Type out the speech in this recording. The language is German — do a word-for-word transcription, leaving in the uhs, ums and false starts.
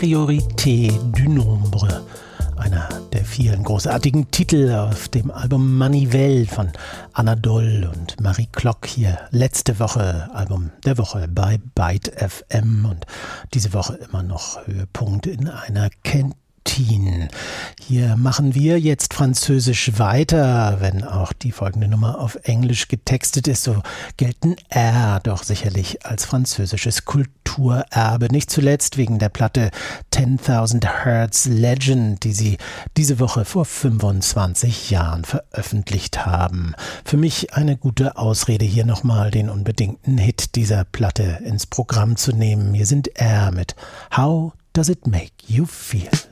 Priorité du Nombre, einer der vielen großartigen Titel auf dem Album Manivelle von Anadol und Marie Klock, hier letzte Woche Album der Woche bei Byte F M und diese Woche immer noch Höhepunkt in einer Kantine. Hier machen wir jetzt Französisch weiter, wenn auch die folgende Nummer auf Englisch getextet ist, so gelten R doch sicherlich als französisches Kulturerbe, nicht zuletzt wegen der Platte ten thousand Hertz Legend, die sie diese Woche vor fünfundzwanzig Jahren veröffentlicht haben. Für mich eine gute Ausrede, hier nochmal den unbedingten Hit dieser Platte ins Programm zu nehmen. Hier sind R mit How Does It Make You Feel?